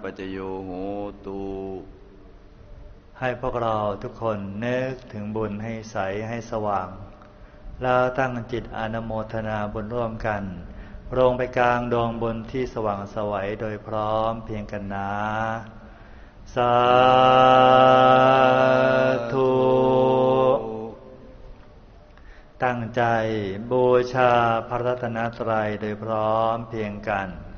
ปัจจโยโหตุให้พวกเราทุกคนนึกถึงบุญให้ใสให้สว่างแล้วตั้งจิตอนุโมทนาบุญร่วมกันลงไปกลางดวงบุญที่สว่างไสวโดยพร้อมเพียงกันนะสาธุตั้งใจบูชาพระรัตนตรัยโดยพร้อมเพียงกัน